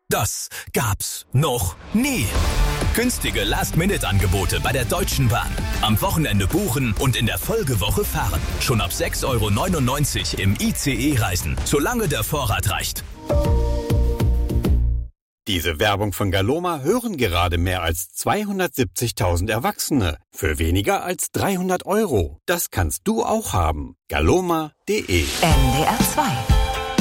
Das gab's noch nie. Günstige Last-Minute-Angebote bei der Deutschen Bahn. Am Wochenende buchen und in der Folgewoche fahren. Schon ab 6,99 € im ICE reisen, solange der Vorrat reicht. Diese Werbung von Galoma hören gerade mehr als 270.000 Erwachsene. Für weniger als 300 €. Das kannst du auch haben. Galoma.de NDR 2